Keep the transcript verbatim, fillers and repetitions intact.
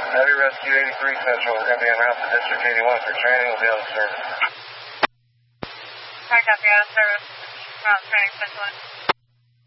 Heavy Rescue eighty-three Central. We're going to be en route to District eighty-one for training. We'll be out of service. I copy, out of service. Route training, Central.